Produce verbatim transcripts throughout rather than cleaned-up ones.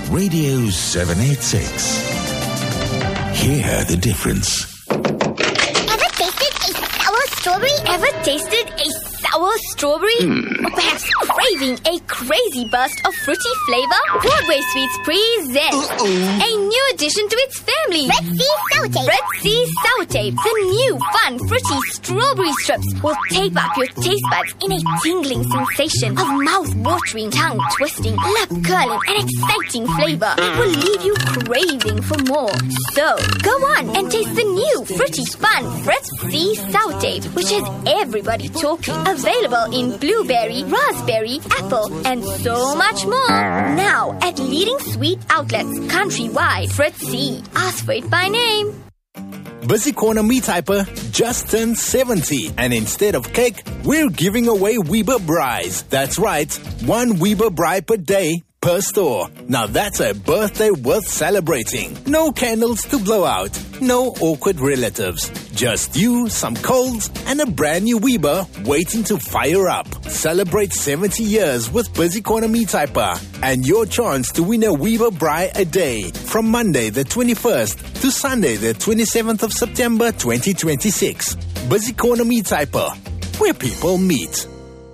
Radio seven eighty-six. Hear the difference. Ever tasted a sour strawberry? Ever tasted a sour strawberry? Mm. Or perhaps craving a crazy burst of fruity flavor? Broadway Sweets present Uh-oh. a new addition to its family. Red Sea Sour Tape. Red Sea Sour Tape. The new fun fruity strawberry strips will tape up your taste buds in a tingling sensation of mouth-watering, tongue-twisting, lip-curling and exciting flavor. It will leave you craving for more. So, go on and taste the new fruity fun Red Sea Sour Tape, which has everybody talking. Available in blueberry, raspberry, apple, and so much more. Now at leading sweet outlets countrywide. Fred C. Ask for it by name. Busy Corner Meat Hyper just turned seventy, and instead of cake, we're giving away Weber Braais. That's right, one Weber Braai per day per store. Now that's a birthday worth celebrating. No candles to blow out, no awkward relatives. Just you, some colds, and a brand new Weber waiting to fire up. Celebrate seventy years with Busy Corner Meat Hyper and your chance to win a Weber Braai a day from Monday the twenty-first to Sunday the twenty-seventh of September twenty twenty-six. Busy Corner Meat Hyper, where people meet.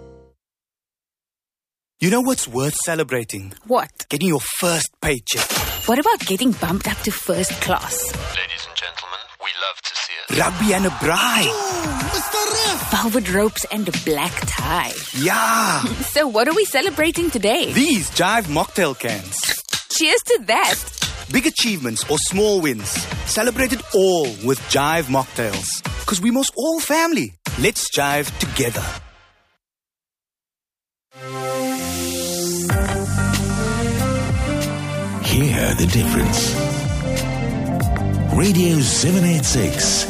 You know what's worth celebrating? What? Getting your first paycheck. What about getting bumped up to first class? Ladies and gentlemen, we love to see it. Rugby and a braai. Velvet ropes and a black tie. Yeah. So what are we celebrating today? These Jive mocktail cans. Cheers to that. Big achievements or small wins. Celebrate it all with Jive mocktails. Because we must all family. Let's jive together. Hear the difference. Radio seven eighty-six.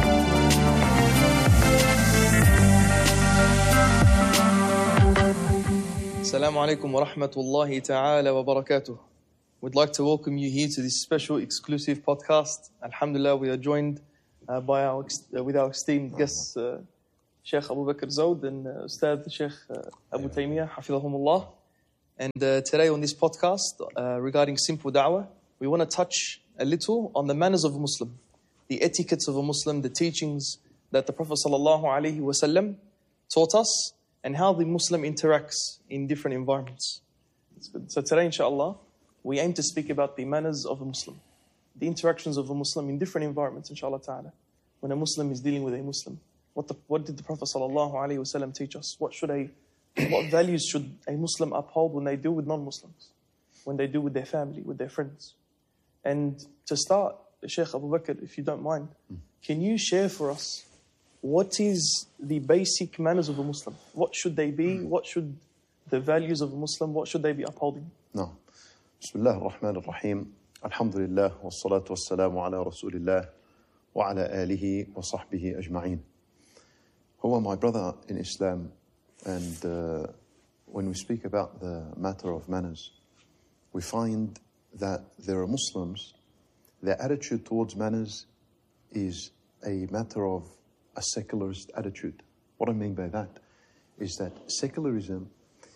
Assalamu alaikum wa rahmatullahi ta'ala wa barakatuh. We'd like to welcome you here to this special exclusive podcast. Alhamdulillah, we are joined uh, by our uh, with our esteemed guests, uh, Sheikh Abu Bakr Zawd and uh, Ustad Sheikh uh, Abu Taymiyyah, hafidhahumullah. And uh, today on this podcast uh, regarding simple da'wah, we want to touch a little on the manners of a Muslim, the etiquettes of a Muslim, the teachings that the Prophet sallallahu alaihi wasallam taught us, and how the Muslim interacts in different environments. So today, inshallah, we aim to speak about the manners of a Muslim, the interactions of a Muslim in different environments, inshallah ta'ala. When a Muslim is dealing with a Muslim, what, the, what did the Prophet sallallahu alaihi wasallam teach us? What should a What values should a Muslim uphold when they deal with non-Muslims, when they deal with their family, with their friends? And to start, Sheikh Abu Bakr, if you don't mind, can you share for us what is the basic manners of a Muslim? What should they be? What should the values of a Muslim, what should they be upholding? No. Bismillah ar-Rahman ar-Rahim. Alhamdulillah wa salatu wa salamu ala Rasulillah wa ala alihi wa sahbihi ajma'in. Who are my brother in Islam? And uh, when we speak about the matter of manners, we find that there are Muslims, their attitude towards manners is a matter of a secularist attitude. What I mean by that is that secularism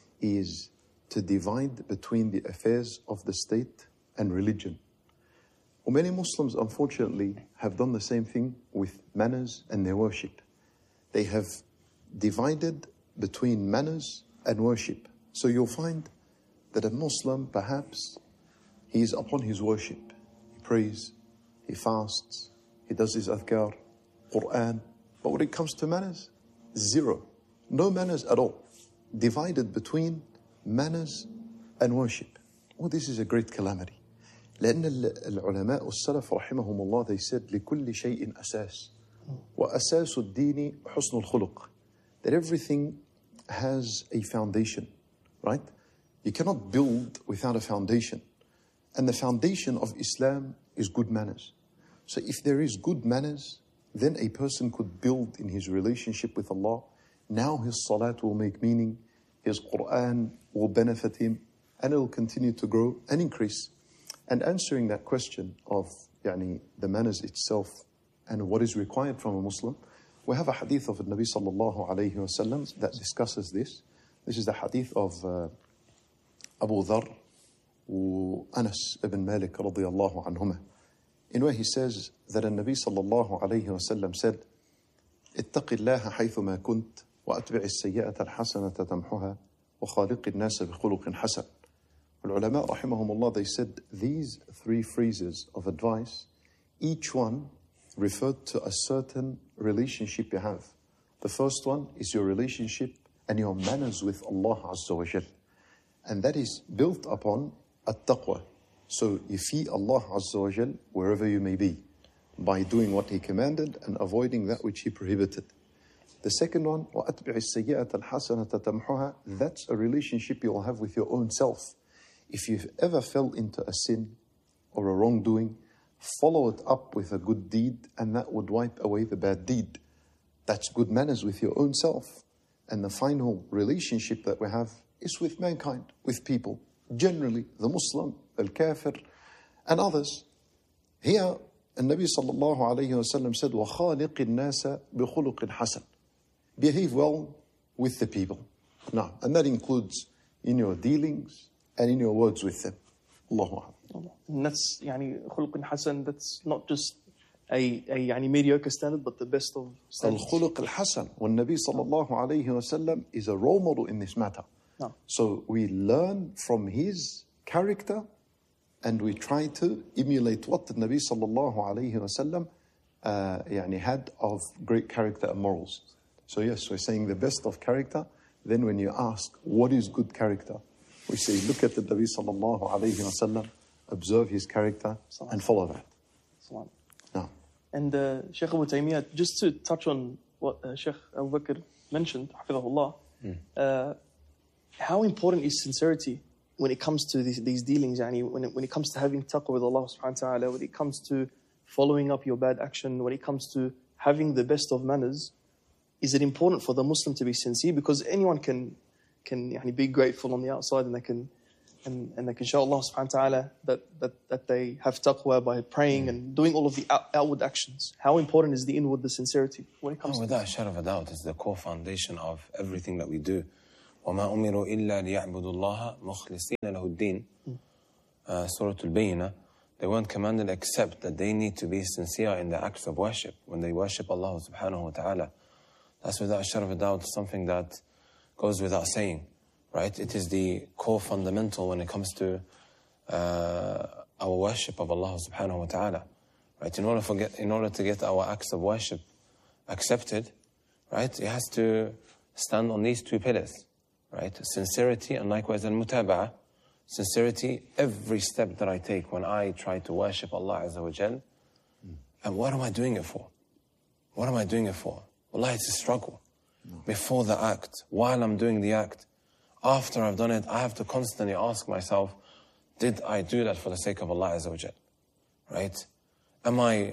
is to divide between the affairs of the state and religion. Well, many Muslims, unfortunately, have done the same thing with manners and their worship. They have divided between manners and worship. So you'll find that a Muslim, perhaps, he is upon his worship. He prays, he fasts, he does his adhkar, Quran. But when it comes to manners, zero. No manners at all. Divided between manners and worship. Oh, this is a great calamity. لأن العلماء والسلف رحمهم الله, they said لكل شيء أساس وأساس الدين حسن الخلق. That everything has a foundation, right? You cannot build without a foundation. And the foundation of Islam is good manners. So if there is good manners, then a person could build in his relationship with Allah. Now his salat will make meaning, his Quran will benefit him, and it will continue to grow and increase. And answering that question of yani, the manners itself and what is required from a Muslim, we have a hadith of the Nabi sallallahu alayhi wa sallam that discusses this. This is the hadith of uh, Abu Dharr وأنس ibn Malik radiyallahu anhuma, in where he says that the Nabi sallallahu alayhi wa sallam said, اتق الله حيثما كنت وأتبع السيئة الحسنة تمحها وخالق الناس بخلق حسن. العلماء رحمهم Allah, they said these three phrases of advice, each one referred to a certain relationship you have. The first one is your relationship and your manners with Allah Azza wa Jal. And that is built upon at-taqwa. So you fear Allah Azza wa Jal wherever you may be, by doing what He commanded and avoiding that which He prohibited. The second one, وَأَتْبِعِ السَّيِّئَةَ الْحَسَنَةَ تَمْحُهَا, that's a relationship you will have with your own self. If you've ever fell into a sin or a wrongdoing, follow it up with a good deed, and that would wipe away the bad deed. That's good manners with your own self. And the final relationship that we have is with mankind, with people. Generally, the Muslim, al-Kafir, and others. Here, the Nabi sallallahu alayhi wa sallam said, وَخَالِقِ النَّاسَ بِخُلُقٍ حَسَنٍ. Behave well with the people. Now, and that includes in your dealings and in your words with them. Allahu Akbar. And that's يعني خلق حسن, that's not just a, a يعني mediocre standard, but the best of standards. Al-khuluq al-hasan. When Nabi sallallahu alayhi wa sallam is a role model in this matter. No. So we learn from his character and we try to emulate what the Nabi sallallahu alayhi wa sallam uh, يعني had of great character and morals. So yes, we're saying the best of character. Then when you ask, what is good character? We say, look at the Nabi sallallahu alayhi wa sallam, observe his character, and follow that. Salam. No. And uh, Sheikh Abu Taymiyyah, just to touch on what uh, Sheikh Abu Bakr mentioned, Hafidhahullah, mm. uh, how important is sincerity when it comes to these, these dealings, yani, when, it, when it comes to having taqwa with Allah subhanahu wa ta'ala, when it comes to following up your bad action, when it comes to having the best of manners? Is it important for the Muslim to be sincere? Because anyone can can yani, be grateful on the outside, and they can and, and they can show Allah subhanahu wa ta'ala that, that, that they have taqwa by praying and doing all of the out, outward actions. How important is the inward, the sincerity when it comes oh, to without a shadow of a doubt, it's the core foundation of everything that we do. وَمَا أُمِرُوا إِلَّا لِيَعْبُدُوا اللَّهَ مُخْلِصِينَ لَهُ الدِّينَ. uh, Surah Al-Bayyinah, they weren't commanded except that they need to be sincere in the acts of worship when they worship Allah subhanahu wa ta'ala. That's without a shadow of a doubt something that goes without saying, right? It is the core fundamental when it comes to uh, our worship of Allah subhanahu wa ta'ala, right? In order, for get, in order to get our acts of worship accepted, right, it has to stand on these two pillars, right? Sincerity and likewise al-mutaba'ah. Sincerity, every step that I take when I try to worship Allah Azza wa Jal, and what am I doing it for? What am I doing it for? Wallahi, it's a struggle. No. Before the act, while I'm doing the act, after I've done it, I have to constantly ask myself, did I do that for the sake of Allah Azza wa Jal? Right? Am I,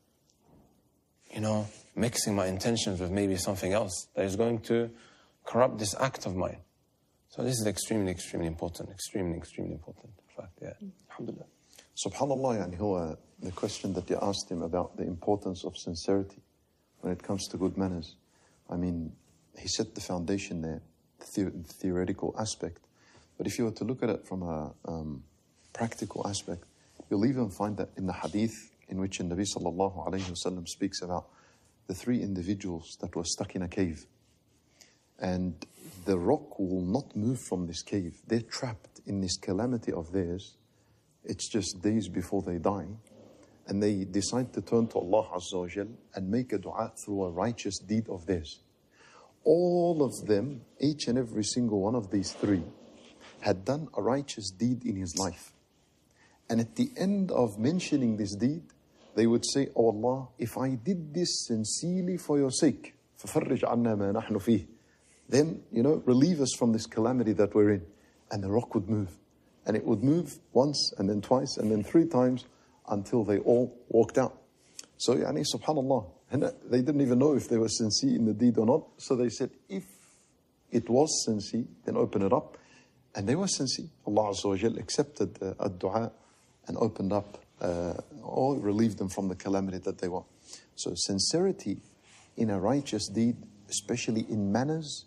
you know, mixing my intentions with maybe something else that is going to corrupt this act of mine? So this is extremely, extremely important. Extremely, extremely important. In fact, yeah. Alhamdulillah. Subhanallah, yani huwa, the question that you asked him about the importance of sincerity when it comes to good manners. I mean, he set the foundation there, the, the theoretical aspect. But if you were to look at it from a um, practical aspect, you'll even find that in the hadith in which the Nabi sallallahu alayhi wa sallam speaks about the three individuals that were stuck in a cave. And the rock will not move from this cave. They're trapped in this calamity of theirs. It's just days before they die. And they decide to turn to Allah Azza wa Jal and make a dua through a righteous deed of theirs. All of them, each and every single one of these three, had done a righteous deed in his life. And at the end of mentioning this deed, they would say, "Oh Allah, if I did this sincerely for your sake, فَفَرِّجْ عَنَّا مَا نَحْنُ فِيهِ, then, you know, relieve us from this calamity that we're in." And the rock would move. And it would move once, and then twice, and then three times, until they all walked out. So, yani, subhanallah, they didn't even know if they were sincere in the deed or not. So they said, if it was sincere, then open it up. And they were sincere. Allah Azza wa Jal accepted uh, a dua and opened up uh, or relieved them from the calamity that they were. So sincerity in a righteous deed, especially in manners,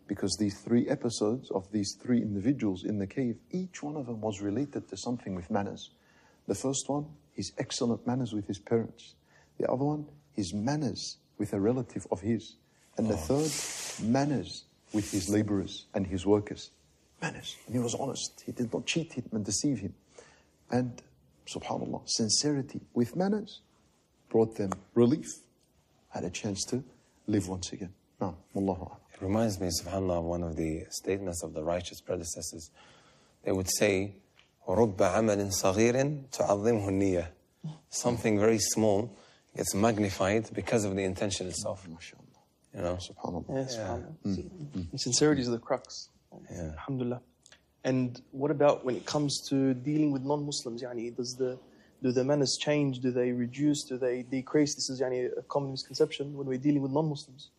because these three episodes of these three individuals in the cave, each one of them was related to something with manners. The first one, his excellent manners with his parents. The other one, his manners with a relative of his. And the third, manners with his laborers and his workers. Manners. And he was honest. He did not cheat him and deceive him. And, subhanAllah, sincerity with manners brought them relief, had a chance to live once again. No, Wallahu. It reminds me, subhanAllah, of one of the statements of the righteous predecessors. They would say, رُبَّ عَمَلٍ صَغِيرٍ تُعَظِّمْهُ النِّيَّةِ. Something very small gets magnified because of the intention itself. You know? SubhanAllah. Yeah, SubhanAllah. Mm-hmm. Sincerity is the crux. Yeah. Alhamdulillah. And what about when it comes to dealing with non-Muslims? Yani, does the do the manners change? Do they reduce? Do they decrease? This is yani, a common misconception when we're dealing with non-Muslims.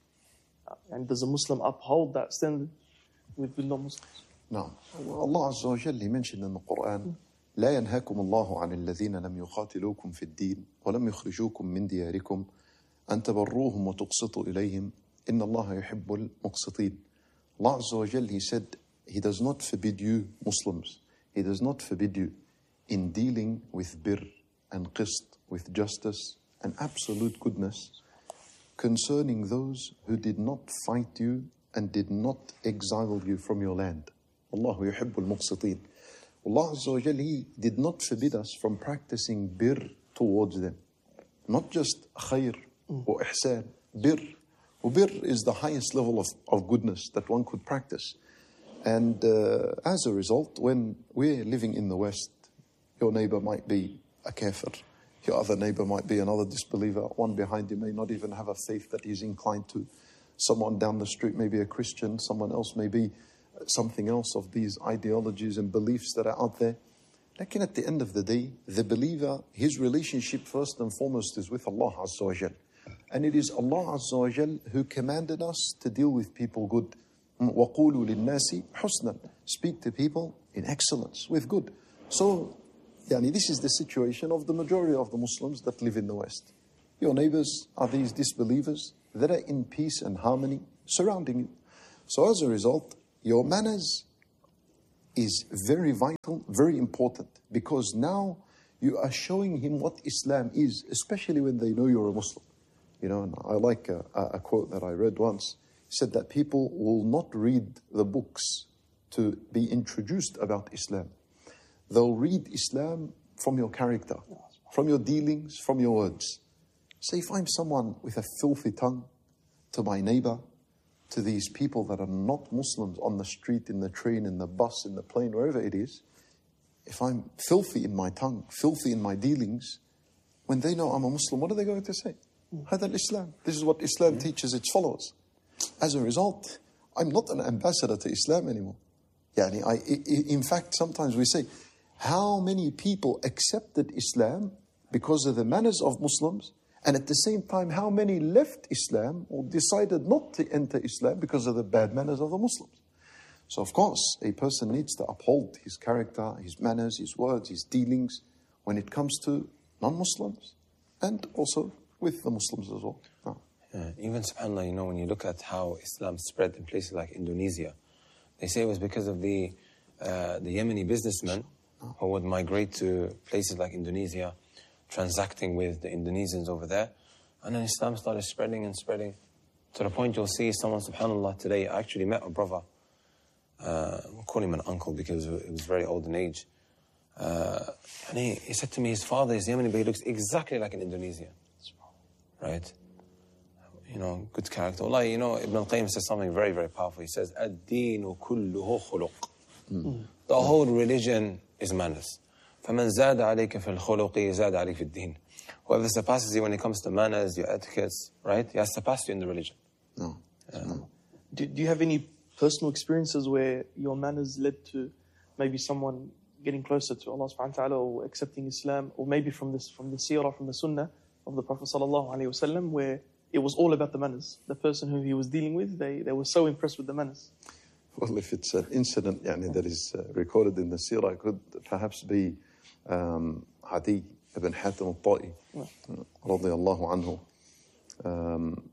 And does a Muslim uphold that standard with, with non-Muslims? No. Allah Azza wa Jalla mentioned in the Quran, لا ينهاكم الله عن الذين لم يقاتلوكم في الدين ولم يخرجوكم من دياركم أن تبروهم وتقسطوا إليهم إن الله يحب المقسطين. Allah Azza wa Jalla, He said, He does not forbid you, Muslims, He does not forbid you in dealing with birr and qist, with justice and absolute goodness concerning those who did not fight you and did not exile you from your land. Allahu yuhibbul muqsitin. Allah Azza wa Jalla, He did not forbid us from practicing birr towards them. Not just khair or ihsan, birr. Birr is the highest level of, of goodness that one could practice. And uh, as a result, when we're living in the West, your neighbor might be a kafir, your other neighbor might be another disbeliever, one behind you may not even have a faith that he's inclined to. Someone down the street may be a Christian, someone else may be something else of these ideologies and beliefs that are out there. Like at the end of the day, the believer, his relationship first and foremost is with Allah Azza wa Jal. And it is Allah Azza wa Jal who commanded us to deal with people good. وَقُولُوا لِلنَّاسِ حُسْنًا. Speak to people in excellence, with good. So, yani, this is the situation of the majority of the Muslims that live in the West. Your neighbors are these disbelievers that are in peace and harmony surrounding you. So as a result, your manners is very vital, very important, because now you are showing him what Islam is, especially when they know you're a Muslim. You know, and I like a, a quote that I read once. He said that people will not read the books to be introduced about Islam. They'll read Islam from your character, from your dealings, from your words. So if I'm someone with a filthy tongue to my neighbor, to these people that are not Muslims on the street, in the train, in the bus, in the plane, wherever it is, if I'm filthy in my tongue, filthy in my dealings, when they know I'm a Muslim, what are they going to say? هذا الإسلام. This is what Islam teaches its followers. As a result, I'm not an ambassador to Islam anymore. Yani I, in fact, sometimes we say, how many people accepted Islam because of the manners of Muslims, and at the same time, how many left Islam or decided not to enter Islam because of the bad manners of the Muslims? So of course, a person needs to uphold his character, his manners, his words, his dealings when it comes to non-Muslims and also with the Muslims as well. No. Yeah, even subhanAllah, you know, when you look at how Islam spread in places like Indonesia, they say it was because of the uh, the Yemeni businessmen who would migrate to places like Indonesia, transacting with the Indonesians over there. And then Islam started spreading and spreading to the point you'll see someone, subhanAllah, today. I actually met a brother. Uh, we'll call him an uncle because he was very old in age. Uh, and he, he said to me, his father is Yemeni, but he looks exactly like an Indonesian. Right? You know, good character. Allah, you know, Ibn al-Qayyim says something very, very powerful. He says, "Ad-deenu kulluhu khuluq." The whole religion is manners. فَمَنْ زَادَ عَلَيْكَ فِي الْخُلُقِ زَادَ عَلَيْكَ فِي الدِّينِ. Whoever surpasses you when it comes to manners, your etiquettes, right? He has surpassed you in the religion. No. Um, do, do you have any personal experiences where your manners led to maybe someone getting closer to Allah subhanahu wa ta'ala or accepting Islam, or maybe from this from the seerah, from the sunnah of the Prophet sallallahu alaihi wasallam, where it was all about the manners? The person who he was dealing with, they, they were so impressed with the manners. Well, if it's an incident yani, that is uh, recorded in the seerah, it could perhaps be um, Adi ibn Hatim al-Ta'i, radiyallahu anhu. Um,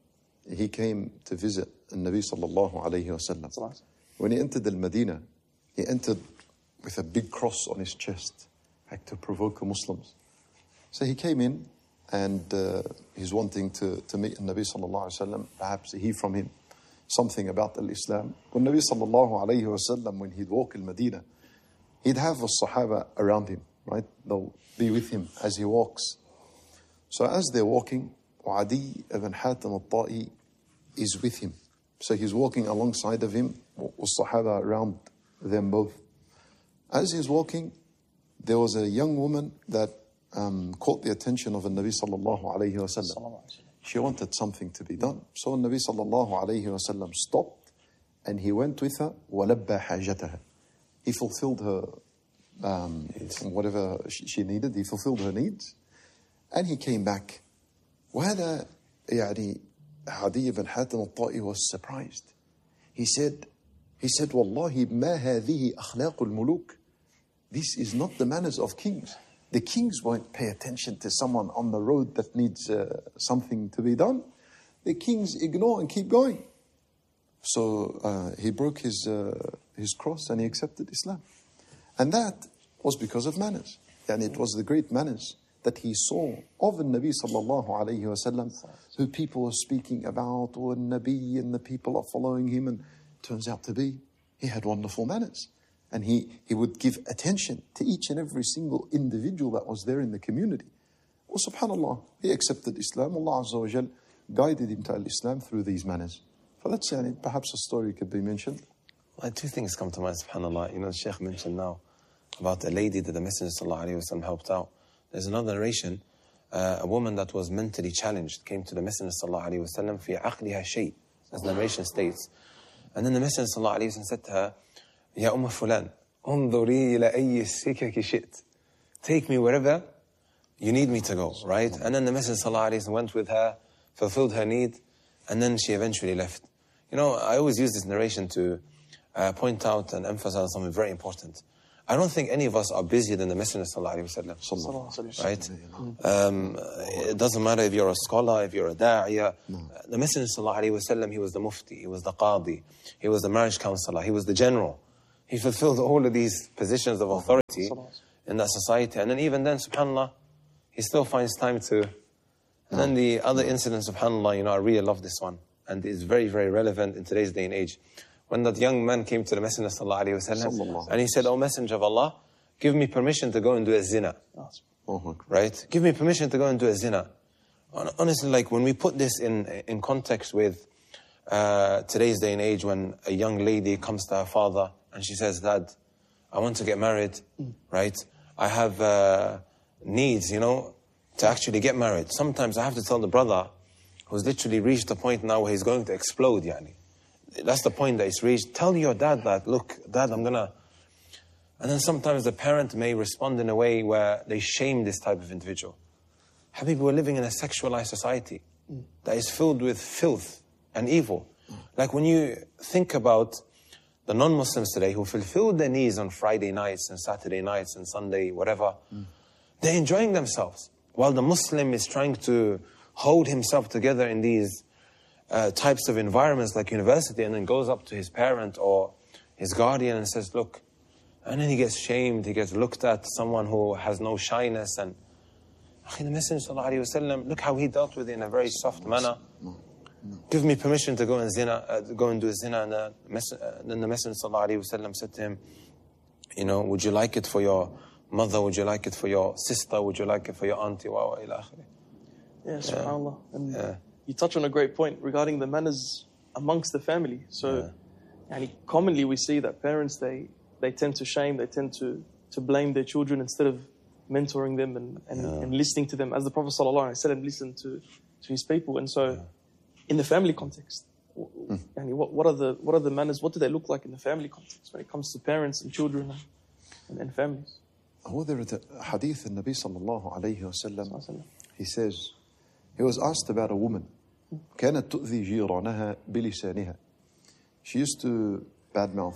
he came to visit Nabi sallallahu alayhi wa sallam. When he entered Al-Madinah, he entered with a big cross on his chest, like to provoke the Muslims. So he came in and uh, he's wanting to, to meet Nabi sallallahu alayhi wa sallam, perhaps hear from him something about Al-Islam. When Nabi sallallahu alayhi wa sallam, when he'd walk Al-Madinah, he'd have the Sahaba around him, right? They'll be with him as he walks. So as they're walking, Adi ibn Hatim al-Ta'i is with him. So he's walking alongside of him, with Sahaba around them both. As he's walking, there was a young woman that um, caught the attention of the Nabi sallallahu alayhi wa sallam. She wanted something to be done. So the Nabi sallallahu alayhi wa sallam stopped and he went with her, وَلَبَّى حَاجَتَهَا. He fulfilled her, um, whatever she needed, he fulfilled her needs. And he came back. وهذا يعني عدي بن حاتم الطائي was surprised. He said, he said, والله ما هذه أخلاق الملوك. This is not the manners of kings. The kings won't pay attention to someone on the road that needs uh, something to be done. The kings ignore and keep going. So uh, he broke his uh, his cross and he accepted Islam. And that was because of manners. And it was the great manners that he saw of the Nabi sallallahu alayhi wa sallam, who people are speaking about, or Nabi, and the people are following him, and turns out to be, he had wonderful manners. And he, he would give attention to each and every single individual that was there in the community. Well, subhanAllah, he accepted Islam. Allah Azza wa Jal guided him to Islam through these manners. So that's yani, perhaps a story could be mentioned. Well, two things come to mind, subhanAllah. You know, the Shaykh mentioned now about a lady that the Messenger sallallahu alayhi wa sallam helped out. There's another narration, uh, a woman that was mentally challenged came to the Messenger sallallahu alayhi wa sallam fi aqliha shay, as the narration states. And then the Messenger sallallahu alayhi wa sallam said to her, Ya Umm Fulan, unzuri ila ayyi sikaki shit. Take me wherever you need me to go, right? And then the Messenger sallallahu alayhi wa sallam went with her, fulfilled her need, and then she eventually left. You know, I always use this narration to uh, point out and emphasize something very important. I don't think any of us are busier than the Messenger sallallahu alayhi wa sallam, right? Um, it doesn't matter if you're a scholar, if you're a da'iyah. No. The Messenger sallallahu alayhi wa sallam, he was the mufti, he was the qadi, he was the marriage counselor, he was the general. He fulfilled all of these positions of authority in that society. And then even then, subhanAllah, he still finds time to... And then the other incident, subhanAllah, you know, I really love this one. And it's very, very relevant in today's day and age. When that young man came to the Messenger sallallahu alayhi wa sallam, and he said, "O Messenger of Allah, give me permission to go and do a zina." Right? Give me permission to go and do a zina. Honestly, like when we put this in, in context with uh, today's day and age, when a young lady comes to her father and she says, "Dad, I want to get married," right? I have uh, needs, you know, to actually get married. Sometimes I have to tell the brother who's literally reached the point now where he's going to explode, yani. That's the point that it's reached. Tell your dad that, look, Dad, I'm gonna... And then sometimes the parent may respond in a way where they shame this type of individual. Habibi, we're living in a sexualized society that is filled with filth and evil. Like when you think about the non-Muslims today who fulfill their needs on Friday nights and Saturday nights and Sunday, whatever, mm. they're enjoying themselves. While the Muslim is trying to hold himself together in these Uh, types of environments like university, and then goes up to his parent or his guardian and says, look, and then he gets shamed, he gets looked at, someone who has no shyness. And the Messenger sallallahu alayhi wa sallam, look how he dealt with it in a very soft manner. Give me permission to go and zina, uh, go and do a zina. And uh, then the Messenger sallallahu alayhi wa sallam said to him, you know, would you like it for your mother? Would you like it for your sister? Would you like it for your auntie? Wa wa ila akhiri. Yeah, subhanAllah. And yeah. You touch on a great point regarding the manners amongst the family. So, yeah. and commonly we see that parents, they, they tend to shame, they tend to, to blame their children instead of mentoring them and, and, yeah. and listening to them. As the Prophet ﷺ listened to, to his people. And so, yeah. in the family context, mm. and what, what, are the, what are the manners, what do they look like in the family context when it comes to parents and children and, and, and families? هو there is a hadith in Nabi sallallahu alayhi wa sallam. He says, he was asked about a woman. كانت تؤذي جيرانها بلسانها. She used to badmouth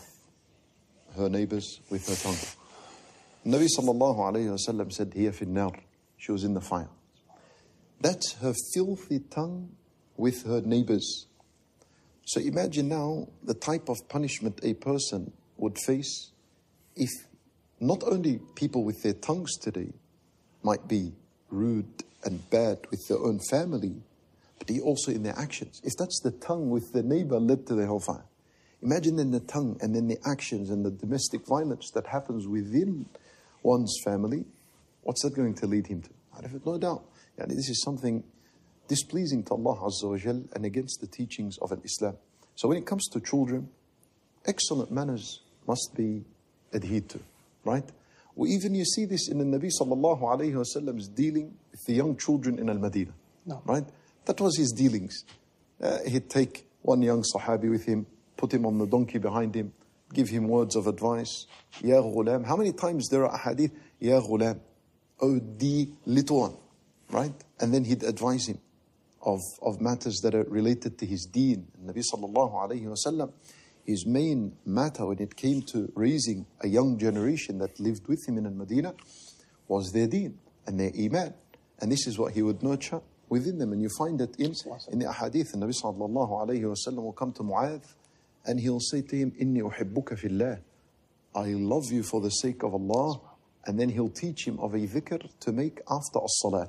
her neighbors with her tongue. Nabi sallallahu alayhi wa sallam said, هي في النار. She was in the fire. That's her filthy tongue with her neighbors. So imagine now the type of punishment a person would face if not only people with their tongues today might be rude and bad with their own family, but also in their actions. If that's the tongue with the neighbor led to the hellfire, imagine then the tongue and then the actions and the domestic violence that happens within one's family. What's that going to lead him to? I have no doubt. Yani this is something displeasing to Allah Azza wa Jal and against the teachings of Islam. So when it comes to children, excellent manners must be adhered to, right? Well, even you see this in the Nabi sallallahu alayhi wa sallam's dealing with the young children in Al-Madinah, no. right? That was his dealings. Uh, he'd take one young Sahabi with him, put him on the donkey behind him, give him words of advice. Ya ghulam. How many times there are hadith? Ya ghulam. Oh, the little one. Right? And then he'd advise him of, of matters that are related to his deen. Nabi sallallahu alayhi wa sallam, his main matter when it came to raising a young generation that lived with him in Al-Madinah was their deen and their iman. And this is what he would nurture within them. And you find it in, in the ahadith. And Nabi sallallahu alayhi wa sallam will come to Mu'adh and he'll say to him, Inni uhibbuka fillah. I love you for the sake of Allah. And then he'll teach him of a dhikr to make after as-salat.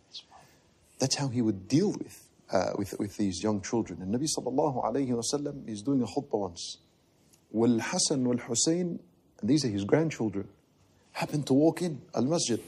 That's how he would deal with, uh, with, with these young children. And Nabi sallallahu alayhi wa sallam is doing a khutbah once. Wal Hasan wal Hussein, and these are his grandchildren, happened to walk in al-masjid.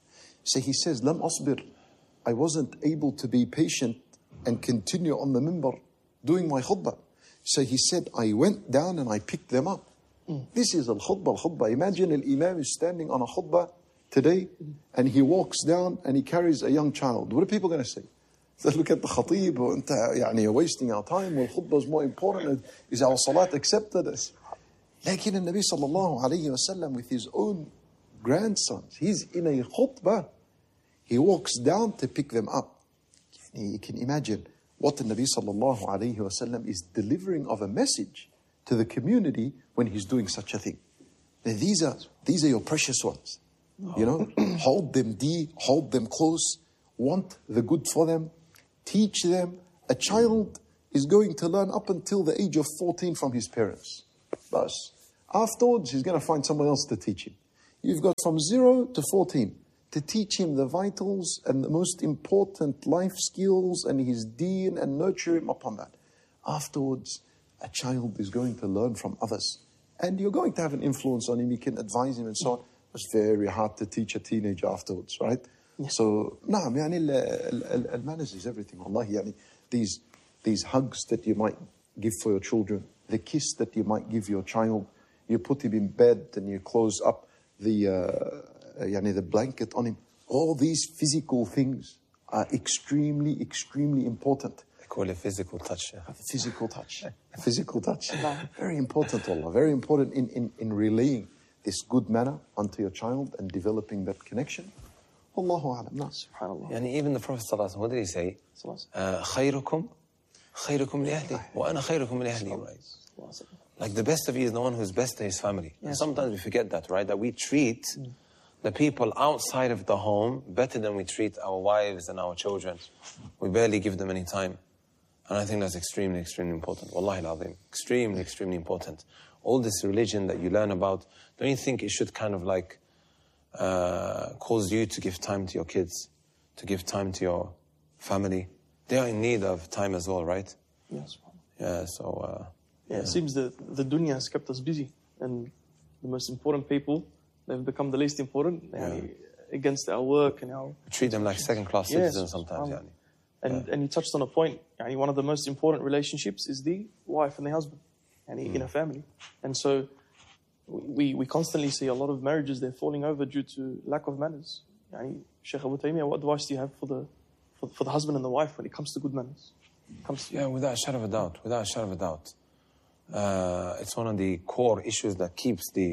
So he says, Lam asbir. I wasn't able to be patient and continue on the minbar doing my khutbah. So he said, I went down and I picked them up. Mm. This is al-khutbah, al-khutbah. Imagine al-imam is standing on a khutbah today, and he walks down and he carries a young child. What are people going to say? They look at the khatib, and you're wasting our time. Well, khutbah is more important. Is our salat accepted? Lakin al-Nabi sallallahu alayhi wa sallam with his own grandsons, he's in a khutbah. He walks down to pick them up. You can imagine what the Nabi sallallahu alayhi wa sallam is delivering of a message to the community when he's doing such a thing. Now, these are, these are your precious ones. You know, hold them dear, hold them close, want the good for them, teach them. A child is going to learn up until the age of fourteen from his parents. But afterwards, he's going to find someone else to teach him. You've got from zero to fourteen to teach him the vitals and the most important life skills and his deen and nurture him upon that. Afterwards, a child is going to learn from others. And you're going to have an influence on him. You can advise him and so on. It's very hard to teach a teenager afterwards, right? Yeah. So, naam, yani al-manners is everything. Wallahi, yani, these, these hugs that you might give for your children, the kiss that you might give your child, you put him in bed and you close up the, uh, yani the blanket on him. All these physical things are extremely, extremely important. They call it physical touch. Yeah. Physical touch. Physical touch. Very important, Allah. Very important in, in, in relaying this good manner unto your child and developing that connection. Allahu a'lam. No, subhanallah. Yani even the Prophet sallallahu alaihi wasallam, what did he say? خيركم خيركم لأهله وأنا خيركم لأهلي. Right? Like the best of you is the one who's best to his family. Yes. And sometimes we forget that, right? That we treat mm. the people outside of the home better than we treat our wives and our children. We barely give them any time. And I think that's extremely, extremely important. Wallahi al-azim. Extremely, extremely important. All this religion that you learn about, don't you think it should kind of like uh, cause you to give time to your kids, to give time to your family? They are in need of time as well, right? Yes. Yeah, so... Uh, yeah, yeah, it seems that the dunya has kept us busy, and the most important people, they've become the least important yeah. against our work and our... We treat them like second-class citizens yes, sometimes, um, and, yeah. and you touched on a point, yani one of the most important relationships is the wife and the husband. And mm. in a family. And so we, we constantly see a lot of marriages, they're falling over due to lack of manners. Yani, Shaykh Abu Taymiyyah, what advice do you have for the, for, for the husband and the wife when it comes to good manners? Comes to yeah, without a shadow of a doubt, without a shadow of a doubt. Uh, it's one of the core issues that keeps the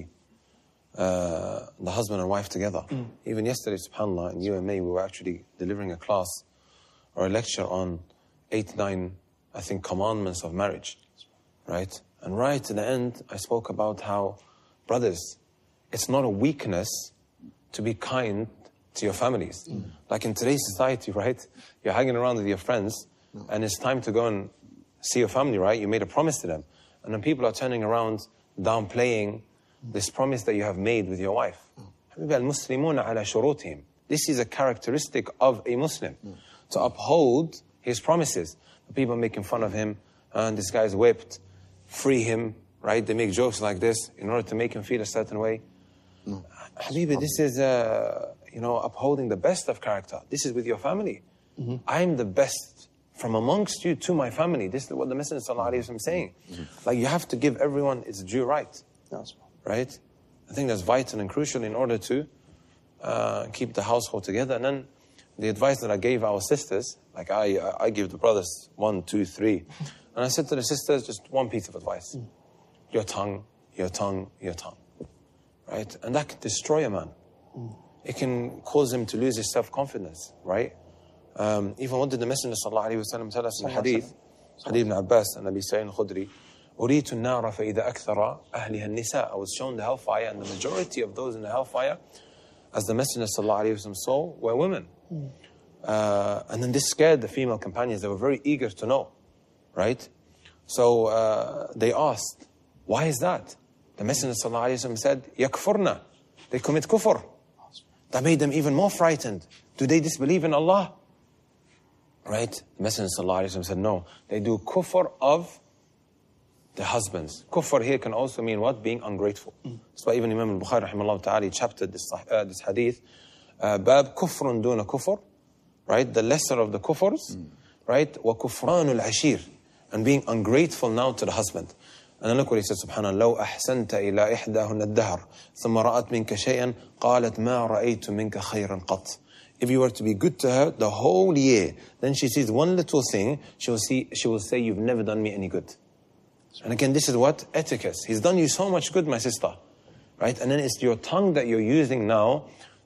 uh, the husband and wife together. Mm. Even yesterday, subhanAllah, in U M A, we were actually delivering a class or a lecture on eight, nine, I think, commandments of marriage, right? And right to the end, I spoke about how, brothers, it's not a weakness to be kind to your families. Mm. Like in today's society, right? You're hanging around with your friends, No. And it's time to go and see your family, right? You made a promise to them. And then people are turning around, downplaying this promise that you have made with your wife. المسلمون على شروطهم. This is a characteristic of a Muslim, mm. to uphold his promises. People are making fun of him, and this guy's whipped, free him, right? They make jokes like this in order to make him feel a certain way. No. Habibi, this is, uh, you know, upholding the best of character. This is with your family. Mm-hmm. I'm the best from amongst you to my family. This is what the Messenger sallallahu alaihi wasallam is saying. Mm-hmm. Like, you have to give everyone its due right, That's right? I think that's vital and crucial in order to uh, keep the household together. And then the advice that I gave our sisters, like I, I give the brothers one, two, three. And I said to the sisters, just one piece of advice. Mm. Your tongue, your tongue, your tongue. Right? And that can destroy a man. Mm. It can cause him to lose his self-confidence, right? Um, even what did the Messenger sallallahu alaihi wasallam tell us in the hadith? Hadith ibn Abbas and Abi Sa'id al-Khudri. أريت النار فإذا أكثر أهلها النساء. I was shown the hellfire, and the majority of those in the hellfire, as the Messenger sallallahu alaihi wasallam saw, were women. Mm. Uh, and then this scared the female companions. They were very eager to know, right? So uh, they asked, why is that? The Messenger sallallahu alaihi wasallam said, yakfurna. They commit kufr. That made them even more frightened. Do they disbelieve in Allah? Right? The Messenger sallallahu alaihi wasallam said, no. They do kufr of the husbands. Kufr here can also mean what? Being ungrateful. Mm. That's why even Imam al-Bukhari rahimahullah ta'ala chaptered this, uh, this hadith. Uh, Bab kufrun duna kufr. Right? The lesser of the kufrs. Mm. Right? Wa kufranul ashir. And being ungrateful now to the husband. And then look what he said, subhanallah. لو أحسنت إلى إحداهن الدهر ثم رأت منك شيئا قالت ما رأيت منك خيرا قط. If you were to be good to her the whole year, then she sees one little thing, she will see, she will say, you've never done me any good. And again, this is what? Etiquette. He's done you so much good, my sister. Right? And then it's your tongue that you're using now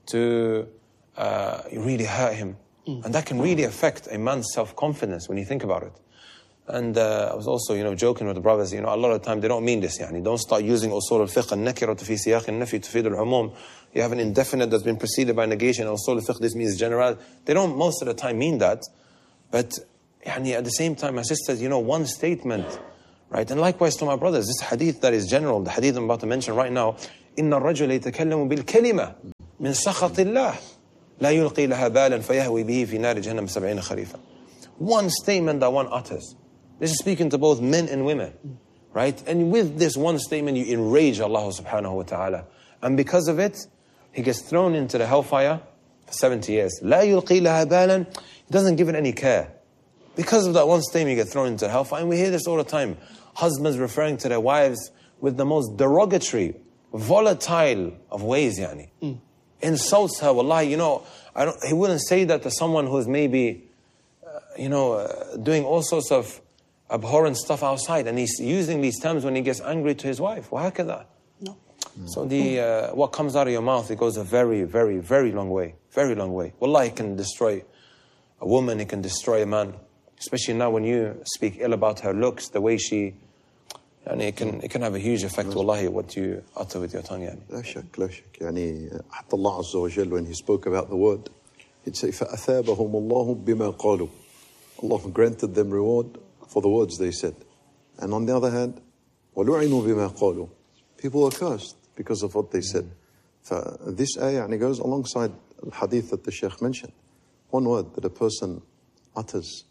to uh, really hurt him. Mm. And that can really affect a man's self-confidence when you think about it. And uh, I was also, you know, joking with the brothers, you know, a lot of the time they don't mean this, yani. Don't start using usul al-fiqh, al-nakiratu fi siyaq al-nafi tufid al-umum. You have an indefinite that's been preceded by negation, usul al-fiqh, this means general. They don't most of the time mean that. But, yani, at the same time, my sisters, you know, one statement, right? And likewise to my brothers, this hadith that is general, the hadith I'm about to mention right now, إِنَّ الرَّجُلَ يَتَكَلَّمُ بِالْكَلِمَةِ مِنْ سَخَطِ اللَّهِ لَا يُلْقِي لَهَا بَالًا فَيَهْوِي بِهِ فِي نَارِ جَهَنَّمَ سَبْعِينَ خَرِيفًا. One statement that one utters. This is speaking to both men and women, right? And with this one statement, you enrage Allah subhanahu wa ta'ala. And because of it, he gets thrown into the hellfire for seventy years. لَا يُلْقِي لَهَا بَالًا. He doesn't give it any care. Because of that one statement, you get thrown into the hellfire. And we hear this all the time. Husbands referring to their wives with the most derogatory, volatile of ways, yani. Mm. Insults her, wallahi, you know, I don't, he wouldn't say that to someone who's maybe, uh, you know, uh, doing all sorts of abhorrent stuff outside, and he's using these terms when he gets angry to his wife. وهكذا. No. So the uh, what comes out of your mouth, it goes a very, very, very long way. Very long way. Wallahi, it can destroy a woman, it can destroy a man. Especially now when you speak ill about her looks, the way she, and it can it can have a huge effect, wallahi, what you utter with your tongue. يعني. لا شك لا شك يعني حتى الله عز وجل, when he spoke about the word, he'd say فأثابهم الله بما قالوا. Allah granted them reward for the words they said. And on the other hand, وَلُعِنُوا بِمَا قَالُوا. People are cursed because of what they said. Mm. This ayah goes alongside the hadith that the Shaykh mentioned. One word that a person utters,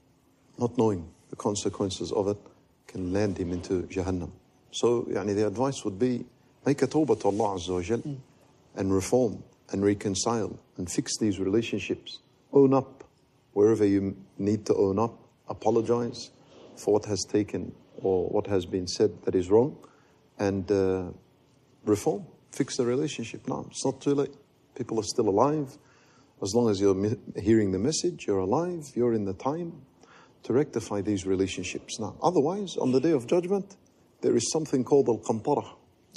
not knowing the consequences of it, can land him into Jahannam. So يعني, the advice would be, make a tawbah to Allah Azza wa Jal, mm. and reform and reconcile and fix these relationships. Own up wherever you need to own up. Apologize for what has taken or what has been said that is wrong, and uh, reform, fix the relationship. Now, it's not too late. People are still alive. As long as you're hearing the message, you're alive, you're in the time to rectify these relationships. Now, otherwise, on the Day of Judgment, there is something called Al-Qantara.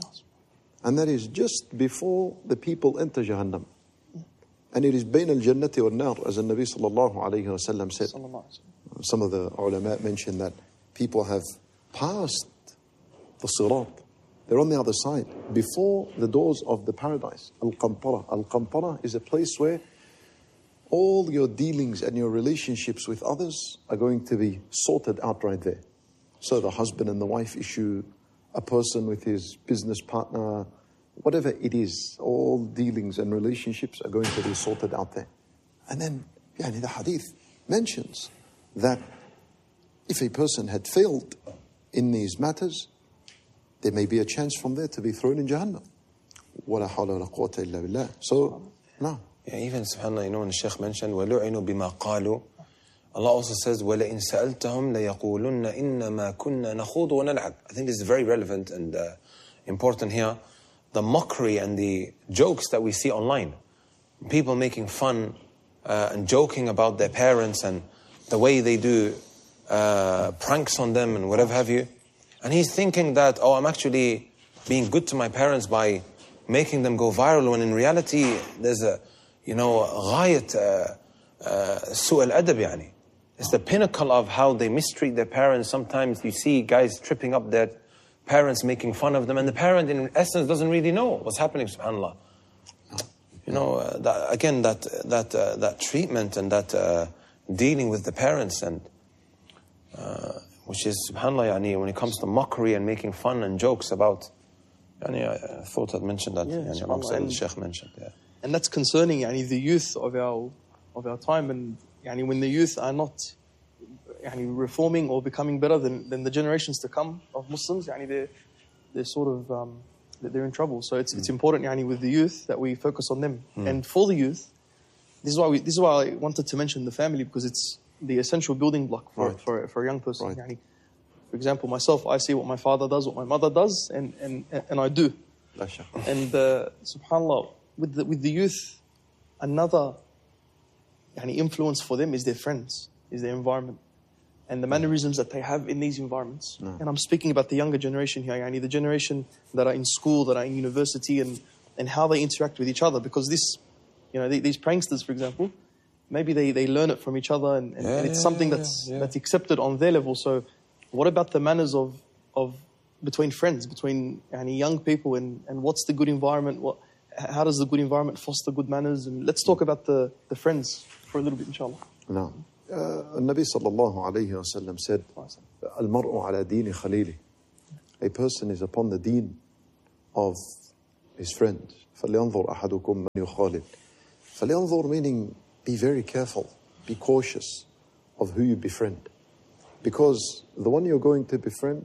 And that is just before the people enter Jahannam. And it is Bain al-Jannati wal-Nar, as the Nabi sallallahu alayhi wa sallam said. Some of the ulama mentioned that people have passed the Sirat. They're on the other side, before the doors of the paradise. Al-Qantara. Al-Qantara is a place where all your dealings and your relationships with others are going to be sorted out right there. So the husband and the wife issue, a person with his business partner, whatever it is, all dealings and relationships are going to be sorted out there. And then, yani the hadith mentions that if a person had failed in these matters, there may be a chance from there to be thrown in Jahannam. وَلَا حَوْلَ وَلَا قُوَّةَ إِلَّا بِاللَّهِ. So, no. Yeah, even, subhanAllah, you know, when the Shaykh mentioned, وَلُعِنُوا بِمَا قَالُوا, Allah also says, وَلَئِن سَأَلْتَهُمْ لَيَقُولُنَّ إِنَّمَا كُنَّا نَخُوضُ وَنَلْعَبُ. I think this is very relevant and uh, important here. The mockery and the jokes that we see online. People making fun uh, and joking about their parents and the way they do uh, pranks on them and whatever have you. And he's thinking that, oh, I'm actually being good to my parents by making them go viral, when in reality there's a, you know, غاية uh, uh, سوء الأدب يعني. It's the pinnacle of how they mistreat their parents. Sometimes you see guys tripping up their parents, making fun of them, and the parent in essence doesn't really know what's happening, subhanAllah. You know, uh, that, again, that that uh, that treatment and that uh, dealing with the parents, and uh, which is, subhanAllah, yani, when it comes to mockery and making fun and jokes about, yani, I thought I'd mentioned that, yeah, yani, amongst all the Shaykh mentioned. Yeah. And that's concerning, yani, the youth of our of our time, and yani, when the youth are not yani, reforming or becoming better than, than the generations to come of Muslims, yani, they're they're sort of um, they're in trouble. So it's mm. it's important, yani, with the youth that we focus on them. Mm. And for the youth, this is why we, this is why I wanted to mention the family, because it's the essential building block for right. for, for a young person. Right. Yani, for example, myself, I see what my father does, what my mother does, and and and I do. And uh, subhanAllah, with the, with the youth, another yani, influence for them is their friends, is their environment, and the mannerisms that they have in these environments. No. And I'm speaking about the younger generation here, yani, the generation that are in school, that are in university, and, and how they interact with each other. Because this, you know, these pranksters, for example, maybe they, they learn it from each other, and, and, yeah, and it's yeah, something yeah, that's yeah. that's accepted on their level. So what about the manners of of between friends, between yani, young people, and, and what's the good environment? What, how does the good environment foster good manners? And let's talk about the, the friends for a little bit, inshallah. No. Uh, Nabi sallallahu alayhi wa sallam said, Al-mar'u ala dini khalili. A person is upon the deen of his friend. فَلْيَنْظُرْ أَحَدُكُمْ مَنْ يُخَالِلْ. فَلْيَنْظُرْ meaning be very careful, be cautious of who you befriend. Because the one you're going to befriend,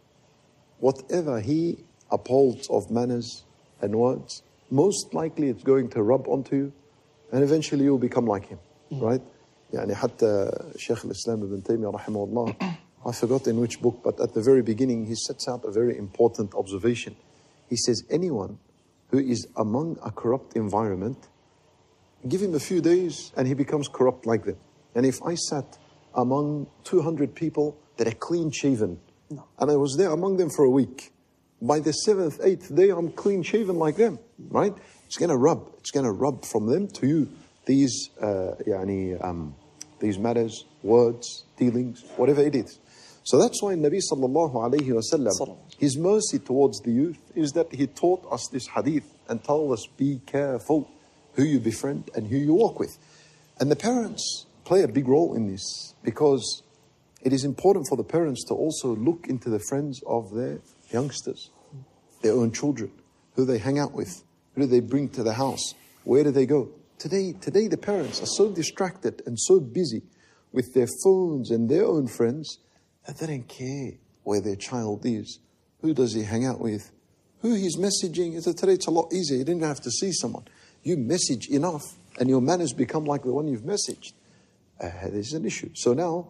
whatever he upholds of manners and words, most likely it's going to rub onto you, and eventually you'll become like him, mm. right? يعني حتى Shaykh al-Islam ibn Taymiyyah rahimahullah, I forgot in which book, but at the very beginning he sets out a very important observation. He says, anyone who is among a corrupt environment, give him a few days and he becomes corrupt like them. And if I sat among two hundred people that are clean shaven, no. and I was there among them for a week, by the seventh, eighth day, I'm clean shaven like them, right? It's going to rub. It's going to rub from them to you. These, uh, yani, um, these matters, words, dealings, whatever it is. So that's why Nabi sallallahu alayhi wa sallam, his mercy towards the youth is that he taught us this hadith and told us, be careful who you befriend and who you walk with. And the parents play a big role in this, because it is important for the parents to also look into the friends of their youngsters, their own children, who they hang out with, who do they bring to the house, where do they go. Today, today the parents are so distracted and so busy with their phones and their own friends that they don't care where their child is, who does he hang out with, who he's messaging. Today it's a lot easier. You didn't have to see someone. You message enough and your manners become like the one you've messaged. Uh, there's an issue. So now,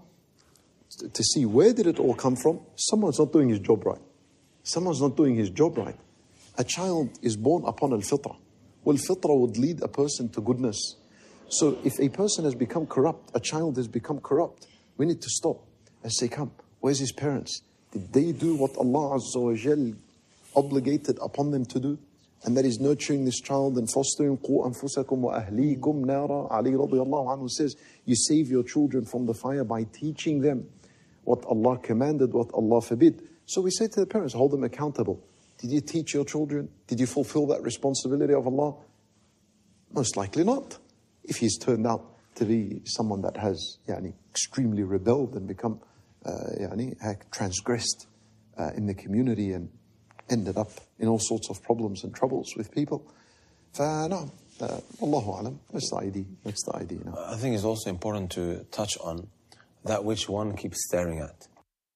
to see where did it all come from, someone's not doing his job right. Someone's not doing his job right. A child is born upon al-fitrah. Well, fitrah would lead a person to goodness. So if a person has become corrupt, a child has become corrupt, we need to stop and say, come, where's his parents? Did they do what Allah Azza wa Jal obligated upon them to do? And that is nurturing this child and fostering. قُوا أَنفُسَكُمْ وَأَهْلِيكُمْ نَارًا. Ali radiallahu anhu says, you save your children from the fire by teaching them what Allah commanded, what Allah forbid. So we say to the parents, hold them accountable. Did you teach your children? Did you fulfill that responsibility of Allah? Most likely not. If he's turned out to be someone that has يعني, extremely rebelled and become uh, يعني, transgressed uh, in the community and ended up in all sorts of problems and troubles with people. فنعم uh, Allahu Alam, that's the idea. That's the idea now. I think it's also important to touch on that which one keeps staring at.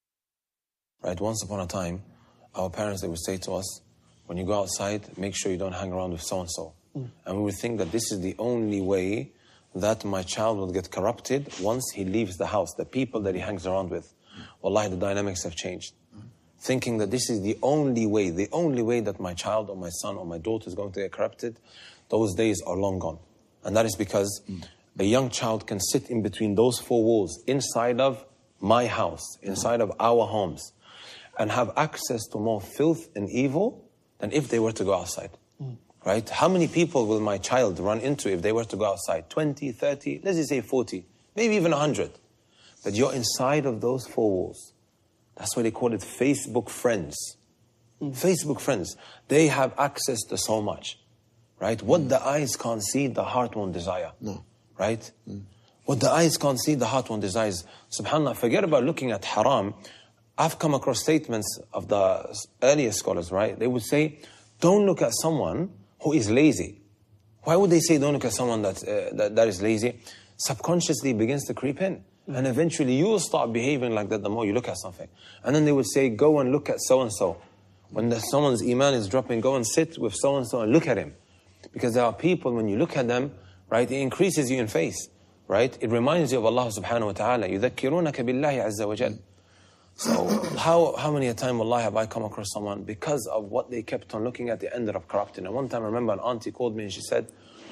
Right? Once upon a time, our parents, they would say to us, when you go outside, make sure you don't hang around with so-and-so. Mm. And we would think that this is the only way that my child will get corrupted once he leaves the house, the people that he hangs around with. Mm. Wallahi, the dynamics have changed. Mm. Thinking that this is the only way, the only way that my child or my son or my daughter is going to get corrupted, those days are long gone. And that is because mm. a young child can sit in between those four walls, inside of my house, inside of our homes, and have access to more filth and evil than if they were to go outside. Mm. Right? How many people will my child run into if they were to go outside? twenty, thirty, let's just say forty, maybe even one hundred. But you're inside of those four walls. That's why they call it Facebook friends. Mm. Facebook friends. They have access to so much. Right? Mm. What the eyes can't see, the heart won't desire. No. Right? Mm. What the eyes can't see, the heart won't desire. SubhanAllah, forget about looking at haram. I've come across statements of the earlier scholars, right? They would say, don't look at someone who is lazy. Why would they say don't look at someone that, uh, that, that is lazy? Subconsciously begins to creep in. Mm. And eventually you will start behaving like that the more you look at something. And then they would say, go and look at so-and-so. When the, someone's iman is dropping, go and sit with so-and-so and look at him. Because there are people, when you look at them, right, it increases you in faith, right? It reminds you of Allah subhanahu wa ta'ala. يُذَكِّرُونَكَ بِاللَّهِ عَزَّ وَجَلَّ. So how how many a time, wallahi, have I come across someone because of what they kept on looking at, they ended up corrupting. And one time I remember an auntie called me and she said,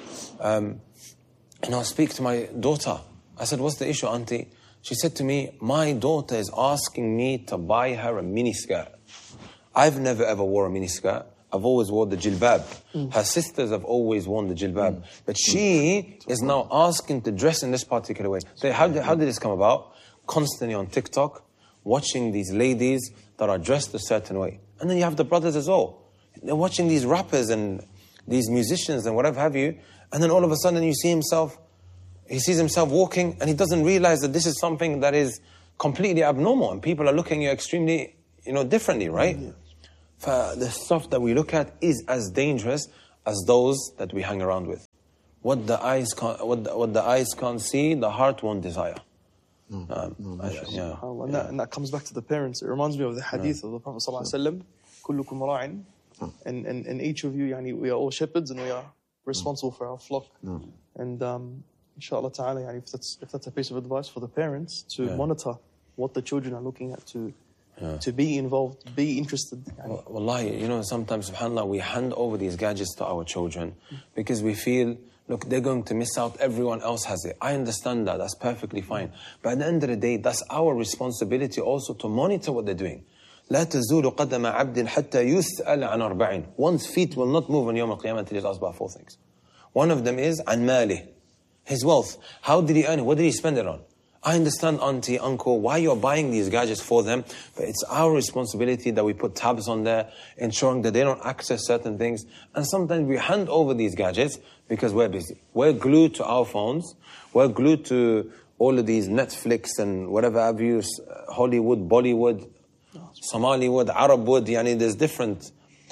um, you know, speak to my daughter. I said, what's the issue, auntie? She said to me, my daughter is asking me to buy her a mini skirt. I've never ever wore a mini skirt. I've always worn the jilbab. Mm. Her sisters have always worn the jilbab. Mm. But she mm. is now asking to dress in this particular way. So how did, how did this come about? Constantly on TikTok, watching these ladies that are dressed a certain way. And then you have the brothers as well. They're watching these rappers and these musicians and whatever have you. And then all of a sudden you see himself, he sees himself walking and he doesn't realize that this is something that is completely abnormal. And people are looking at you extremely, you know, differently, right? Yeah. For the stuff that we look at is as dangerous as those that we hang around with. What the eyes can't, what the, what the eyes can't see, the heart won't desire. No, um, no, I, yeah. and, that, and that comes back to the parents. It reminds me of the hadith yeah. of the Prophet ﷺ, كلكم راع, and, and, and each of you, yani, we are all shepherds and we are responsible no. for our flock. No. And um, inshallah ta'ala, yani, if, that's, if that's a piece of advice for the parents to yeah. monitor what the children are looking at, to yeah. to be involved, be interested. Well, wallahi, you know, sometimes, subhanAllah, we hand over these gadgets to our children because we feel, look, they're going to miss out, everyone else has it. I understand that, that's perfectly fine. But at the end of the day, that's our responsibility also to monitor what they're doing. لا تزول قدم عبد حتى يسأل عن أربعين. One's feet will not move on Yawm al-Qiyamah until he's asked about four things. One of them is عن ماله, his wealth. How did he earn it? What did he spend it on? I understand, auntie, uncle, why you're buying these gadgets for them, but it's our responsibility that we put tabs on there, ensuring that they don't access certain things. And sometimes we hand over these gadgets because we're busy. We're glued to our phones. We're glued to all of these Netflix and whatever have you, Hollywood, Bollywood, Somaliwood, Arabwood, yani there's different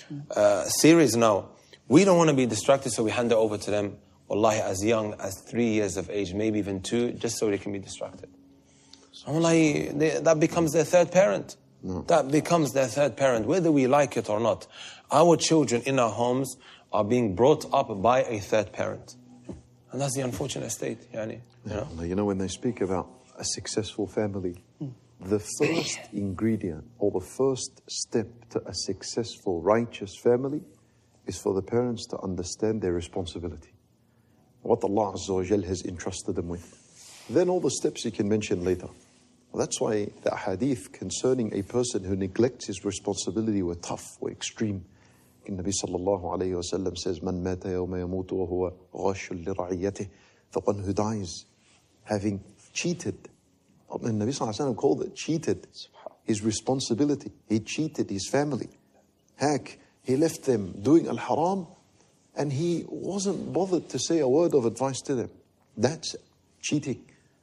uh, series now. We don't want to be distracted, so we hand it over to them. Wallahi, as young as three years of age, maybe even two, just so they can be distracted. Wallahi, they, that becomes their third parent. No. That becomes their third parent, whether we like it or not. Our children in our homes are being brought up by a third parent. And that's the unfortunate state. Yani, you know? You know, when they speak about a successful family, mm. the first ingredient or the first step to a successful, righteous family is for the parents to understand their responsibility. What Allah Azza wa Jal has entrusted them with. Then all the steps you can mention later. Well, that's why the hadith concerning a person who neglects his responsibility were tough, were extreme. Nabi sallallahu alayhi wa sallam says, Man mata yawma yamutu wa huwa ghashul li ra'iyatih. The one who dies having cheated. And Nabi sallallahu alayhi wa sallam called it cheated his responsibility. He cheated his family. Heck, he left them doing al-haram and he wasn't bothered to say a word of advice to them. That's cheating.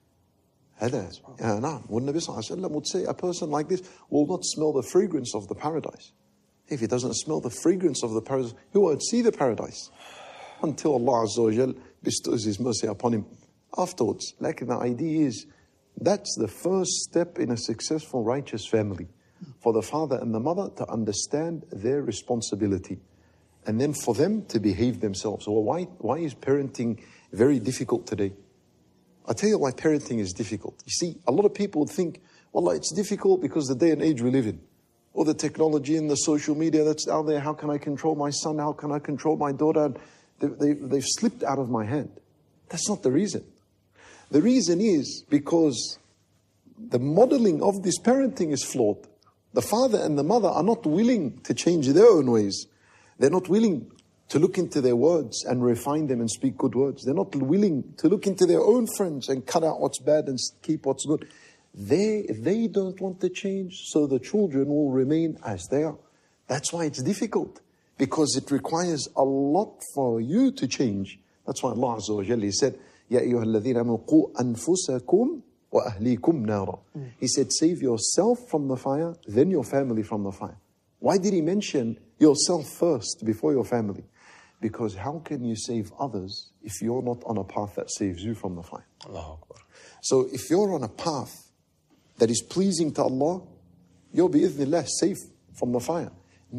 هذا uh, نعم. والنبي صلى الله عليه وسلم would say a person like this will not smell the fragrance of the paradise. If he doesn't smell the fragrance of the paradise, he won't see the paradise until Allah Azza wa Jal bestows His mercy upon him afterwards. Like the idea is, that's the first step in a successful righteous family, for the father and the mother to understand their responsibility, and then for them to behave themselves. Well, why, why is parenting very difficult today? I'll tell you why parenting is difficult. You see, a lot of people would think, well, it's difficult because the day and age we live in, or the technology and the social media that's out there. How can I control my son? How can I control my daughter? They, they, they've slipped out of my hand. That's not the reason. The reason is because the modeling of this parenting is flawed. The father and the mother are not willing to change their own ways. They're not willing to look into their words and refine them and speak good words. They're not willing to look into their own friends and cut out what's bad and keep what's good. They, they don't want to change, so the children will remain as they are. That's why it's difficult, because it requires a lot for you to change. That's why Allah Azza wa Jalla said, Ya ayyuha alladhina amanu qu anfusakum wa ahlikum nara. He said, save yourself from the fire, then your family from the fire. Why did He mention yourself first before your family? Because how can you save others if you're not on a path that saves you from the fire? Allahu Akbar. So if you're on a path that is pleasing to Allah, you'll be bi'idhnillah safe from the fire.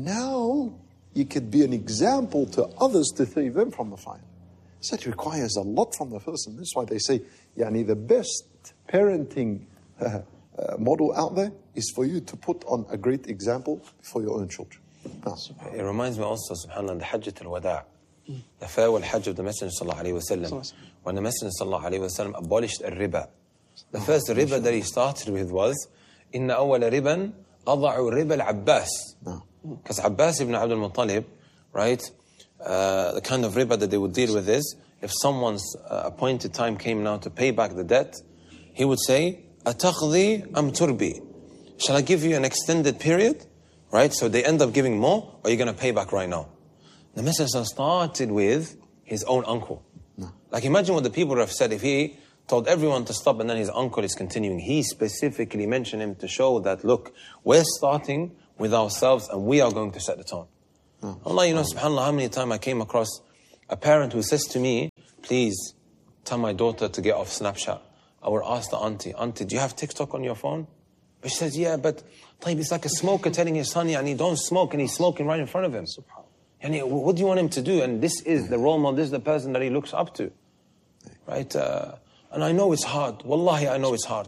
Now you could be an example to others to save them from the fire. So it requires a lot from the person. That's why they say, yani the best parenting uh, uh, model out there is for you to put on a great example for your own children. Ah. It reminds me also, subhanAllah, the Hajjat al-Wada', the farewell Hajj of the Messenger sallallahu alayhi wa sallam. When the Messenger sallallahu alayhi wa sallam abolished al-riba, the first riba that he started with was, Inna awwala riban ada'u riba al-Abbas. Because Abbas ibn Abdul Muttalib, right, uh, the kind of riba that they would deal with is, if someone's uh, appointed time came now to pay back the debt, he would say, Ataqdi am turbi. Shall I give you an extended period? Right, so they end up giving more, or are you going to pay back right now? The Messenger started with his own uncle. No. Like imagine what the people would have said if he told everyone to stop and then his uncle is continuing. He specifically mentioned him to show that, look, we're starting with ourselves and we are going to set the tone. No. Allah, you know, subhanAllah, how many times I came across a parent who says to me, please tell my daughter to get off Snapchat. I would ask the auntie, auntie, do you have TikTok on your phone? But she says, yeah, but it's like a smoker telling his son, and he don't smoke, and he's smoking right in front of him. And what do you want him to do? And this is the role model, this is the person that he looks up to. Right? Uh, and I know it's hard. Wallahi, I know it's hard.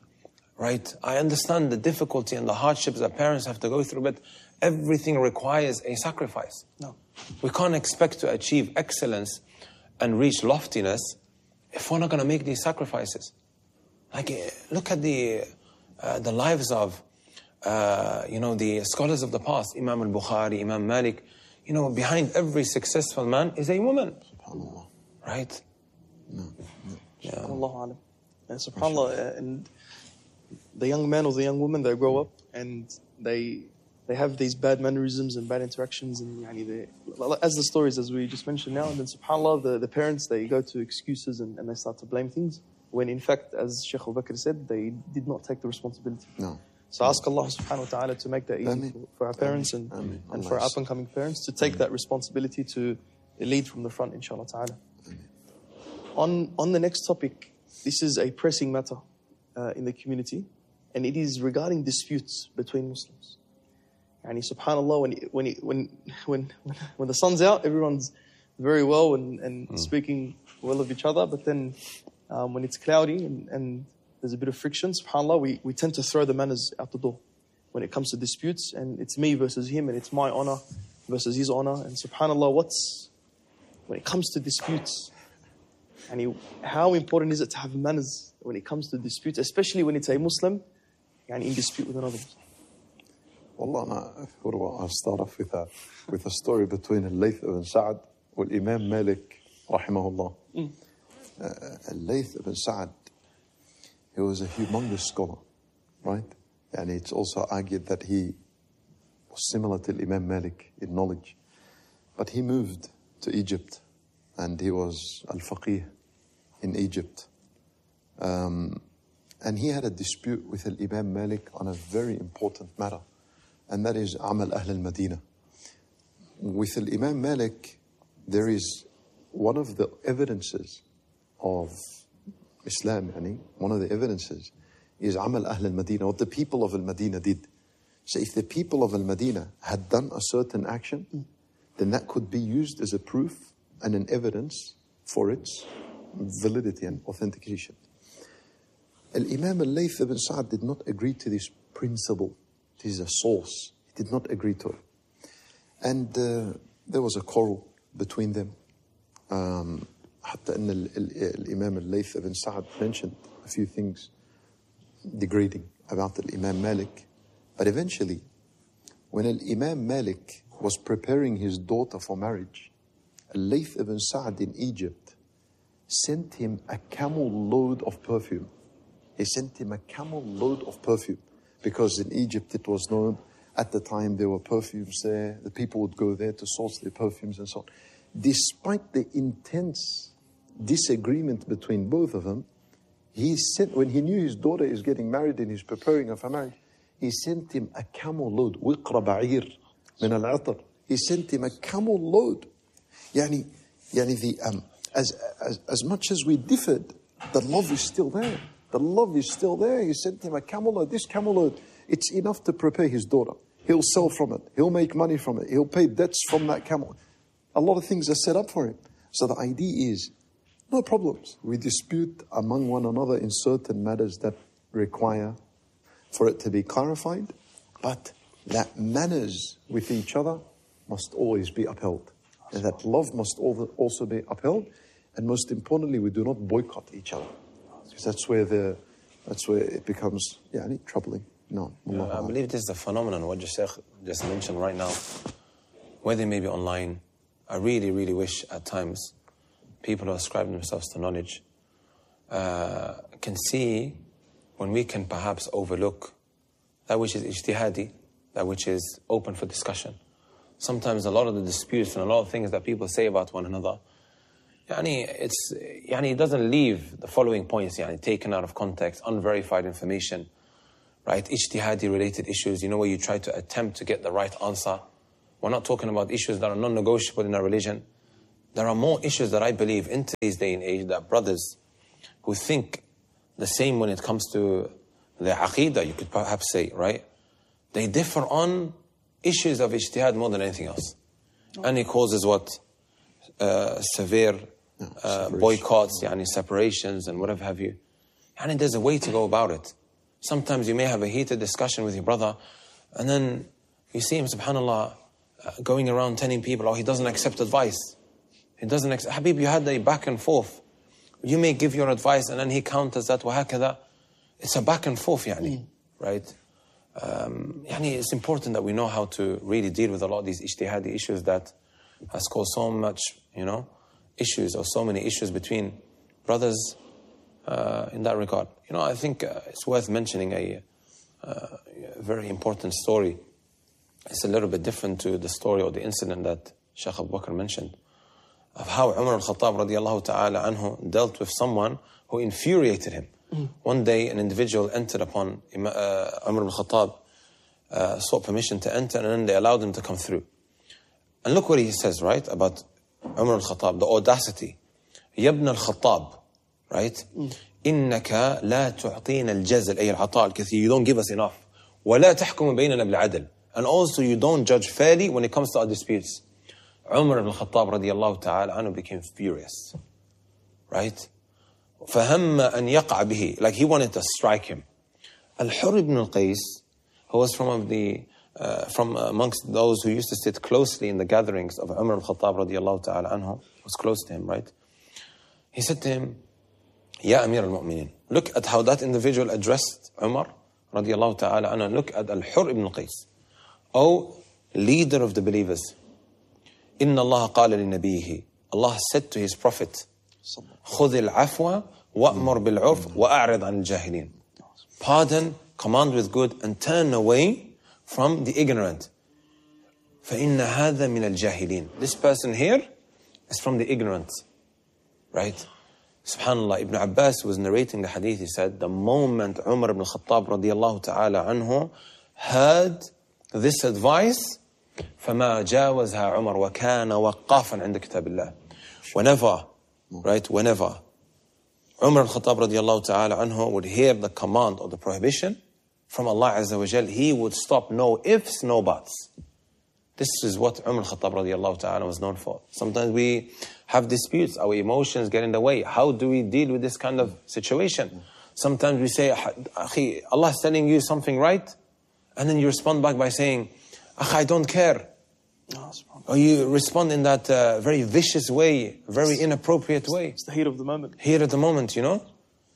Right? I understand the difficulty and the hardships that parents have to go through, but everything requires a sacrifice. No. We can't expect to achieve excellence and reach loftiness if we're not going to make these sacrifices. Like, look at the uh, the lives of, uh, you know, the scholars of the past, Imam al-Bukhari, Imam Malik. You know, behind every successful man is a woman. SubhanAllah. Right? No. no. Yeah. SubhanAllah. And SubhanAllah, and the young man or the young woman, they grow up and they they have these bad mannerisms and bad interactions, and yani they, as the stories as we just mentioned now, and then SubhanAllah, the, the parents, they go to excuses and, and they start to blame things, when in fact, as Shaykh Abu Bakr said, they did not take the responsibility. No. So ask Allah subhanahu wa ta'ala to make that easy for, for our parents and, and, and for our up-and-coming parents to take that responsibility to lead from the front, inshallah ta'ala. On, on the next topic, this is a pressing matter uh, in the community, and it is regarding disputes between Muslims. And subhanAllah, when, when, when, when, when the sun's out, everyone's very well and, and mm. speaking well of each other, but then um, when it's cloudy and, and there's a bit of friction, subhanAllah, we, we tend to throw the manners out the door when it comes to disputes, and it's me versus him, and it's my honor versus his honor, and subhanAllah, what's, when it comes to disputes, and he, how important is it to have manners when it comes to disputes, especially when it's a Muslim and in dispute with another Muslim? Wallah, I'll start off with a, with a story between Al-Layth ibn Sa'ad and Imam Malik, rahimahullah. Mm. Uh, Al-Layth ibn Sa'ad, he was a humongous scholar, right? And it's also argued that he was similar to Imam Malik in knowledge. But he moved to Egypt, and he was al-faqih in Egypt. Um, and he had a dispute with Imam Malik on a very important matter, and that is Amal Ahl al-Madinah. With Imam Malik, there is one of the evidences of Islam, yani, one of the evidences is Amal Ahl al-Madinah, what the people of al-Madinah did. So if the people of al-Madinah had done a certain action, then that could be used as a proof and an evidence for its validity and authentication. Al-Imam al-Layth ibn Sa'd did not agree to this principle. It is a source. He did not agree to it. And uh, there was a quarrel between them. Um, حتى أن الإمام al-Layth ibn Sa'd mentioned a few things degrading about the Imam Malik. But eventually, when Imam Malik was preparing his daughter for marriage, al-Layth ibn Sa'd in Egypt sent him a camel load of perfume. He sent him a camel load of perfume, because in Egypt it was known at the time there were perfumes there. The people would go there to source their perfumes and so on. Despite the intense disagreement between both of them, he sent, when he knew his daughter is getting married and he's preparing her for marriage, he sent him a camel load. وِقْرَ بَعِيرٍ مِنَ الْعَطَرِ. He sent him a camel load. Yani, yani the, um, as, as, as much as we differed, the love is still there. The love is still there. He sent him a camel load. This camel load, it's enough to prepare his daughter. He'll sell from it. He'll make money from it. He'll pay debts from that camel. A lot of things are set up for him. So the idea is, no problems. We dispute among one another in certain matters that require for it to be clarified, but that manners with each other must always be upheld. And that love must also be upheld. And most importantly, we do not boycott each other. Because that's where the, that's where it becomes, yeah, troubling. No, no I believe this is the phenomenon what you just mentioned right now. Whether maybe online, I really, really wish at times people who ascribe themselves to knowledge uh, can see when we can perhaps overlook that which is ijtihadi, that which is open for discussion. Sometimes a lot of the disputes and a lot of things that people say about one another, yani it's, yani it doesn't leave the following points, yani taken out of context, unverified information, right? Ijtihadi related issues, you know, where you try to attempt to get the right answer. We're not talking about issues that are non-negotiable in our religion. There are more issues that I believe in today's day and age that brothers who think the same when it comes to the aqidah, you could perhaps say, right? They differ on issues of ijtihad more than anything else. And it causes what? Uh, severe uh, boycotts, yani separations and whatever have you. And there's a way to go about it. Sometimes you may have a heated discussion with your brother, and then you see him, subhanAllah, uh, going around telling people, oh, he doesn't accept advice. He doesn't accept. Habib, you had a back and forth. You may give your advice, and then he counters that, وهكذا. It's a back and forth, yani, mm. right? Um, yani it's important that we know how to really deal with a lot of these ijtihadi issues that has caused so much, you know, issues or so many issues between brothers uh, in that regard. You know, I think uh, it's worth mentioning a, uh, a very important story. It's a little bit different to the story or the incident that Shaykh Abu Bakr mentioned, of how Umar al-Khattab radiallahu ta'ala anhu dealt with someone who infuriated him. Mm. One day an individual entered upon uh, Umar al-Khattab, uh, sought permission to enter, and then they allowed him to come through. And look what he says, right, about Umar al-Khattab, the audacity. يَبْنَ الْخَطَّابِ, right? إِنَّكَ لَا تُعْطِينَ الْجَزَلْ أي العطاء الكثير. You don't give us enough. وَلَا تَحْكُمُ بَيْنَنَا بِالْعَدْلِ. And also you don't judge fairly when it comes to our disputes. Umar ibn al-Khattab radiallahu ta'ala anhu became furious, right? فَهَمَّ أَنْ يَقْعَ بِهِ. Like he wanted to strike him. Al-Hurr ibn al-Qais, who was from of the uh, from amongst those who used to sit closely in the gatherings of Umar al-Khattab radiallahu ta'ala anhu, was close to him, right? He said to him, Ya Amir al-Mu'mineen. Look at how that individual addressed Umar radiallahu ta'ala anhu. Look at Al-Hurr ibn al-Qais. O leader of the believers, إِنَّ اللَّهَ قَالَ لِنَبِيهِ. Allah said to his prophet, خُذِ الْعَفْوَ وَأْمُرْ بِالْعُرْفِ وَأَعْرِضْ عَنِ الْجَاهِلِينَ. Pardon, command with good, and turn away from the ignorant. فَإِنَّ هَذَا مِنَ الْجَاهِلِينَ. This person here is from the ignorant. Right? SubhanAllah, Ibn Abbas was narrating the hadith. He said, the moment Umar ibn Khattab radiallahu ta'ala anhu heard this advice, فَمَا جَاوَزْهَا عُمَرْ وَكَانَ وَقَّافًا عِنْدَ كِتَابِ اللَّهِ. Whenever, right, whenever Umar al-Khattab radiallahu ta'ala anhu would hear the command or the prohibition from Allah Azza wa Jal, he would stop, no ifs, no buts. This is what Umar al-Khattab radiallahu ta'ala was known for. Sometimes we have disputes, our emotions get in the way. How do we deal with this kind of situation? Sometimes we say, Akhi, Allah is telling you something right, and then you respond back by saying, Akhi, I don't care. Or you respond in that uh, very vicious way, very inappropriate way. It's the heat of the moment. Heat of the moment, you know?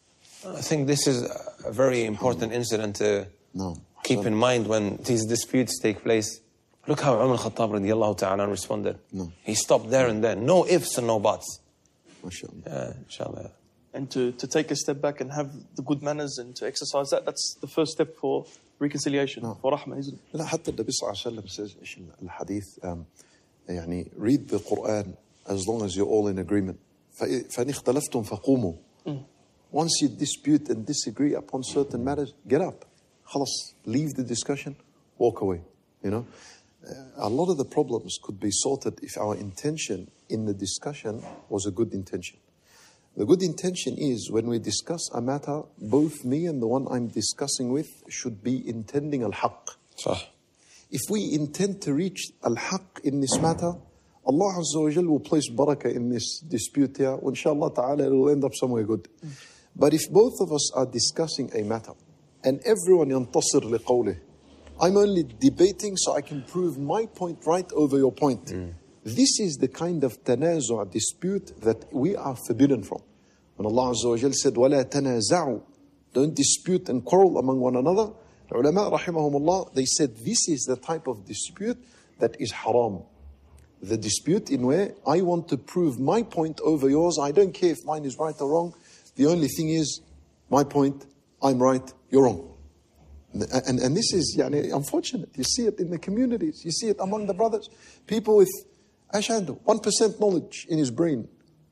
I think this is a very important incident to no. keep in mind when these disputes take place. Look how Umar al-Khattab radiallahu ta'ala responded. No. He stopped there and then. No ifs and no buts. MashaAllah. Yeah, inshallah. And to, to take a step back and have the good manners and to exercise that, that's the first step for reconciliation, no. for rahmah, isn't it? لا حتى النبي صلى الله عليه وسلم says إيش الحديث um, يعني read the Quran as long as you're all in agreement. فإن اختلفتم فقوموا. Once you dispute and disagree upon certain matters, get up. خلاص, leave the discussion, walk away. You know, uh, a lot of the problems could be sorted if our intention in the discussion was a good intention. The good intention is when we discuss a matter, both me and the one I'm discussing with should be intending al-haq. صح. If we intend to reach al-haq in this matter, Allah Azza wa Jal will place barakah in this dispute here. Inshallah ta'ala, it will end up somewhere good. Mm. But if both of us are discussing a matter and everyone yantasir liqawlih, I'm only debating so I can prove my point right over your point. Mm. This is the kind of tanazu' dispute that we are forbidden from. When Allah Azza wa Jal said, وَلَا تَنَازَعُوا, don't dispute and quarrel among one another. The ulama rahimahumullah, they said this is the type of dispute that is haram. The dispute in where I want to prove my point over yours. I don't care if mine is right or wrong. The only thing is, my point, I'm right, you're wrong. And, and this is yani, unfortunate. You see it in the communities. You see it among the brothers. People with ashadu, one percent knowledge in his brain.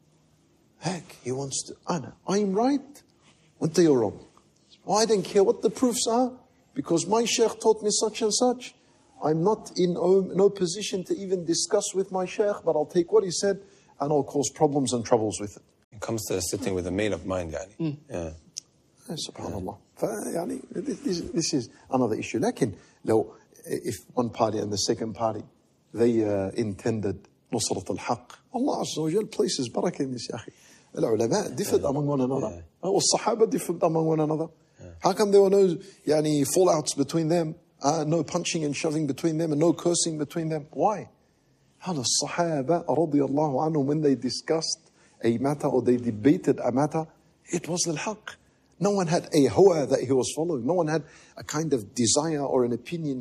Heck, he wants to, Ana, I'm right, until you're wrong. Oh, I don't care what the proofs are, because my sheikh taught me such and such. I'm not in no position to even discuss with my sheikh, but I'll take what he said and I'll cause problems and troubles with it. It comes to sitting with a male of mind, yani. Mm. Yeah. Subhanallah. يعني, this, this is another issue. لكن لو if one party and the second party they uh, intended نصرة الحق, Allah Azza wa Jal places barakah in this. يا أخي, العلماء differed among one another. والصحابة differed among one another. How come there were no يعني, fallouts between them, uh, no punching and shoving between them, and no cursing between them? Why? How the Sahaba رضي الله عنهم, when they discussed a matter or they debated a matter, it was al-haq. No one had a hawa that he was following. No one had a kind of desire or an opinion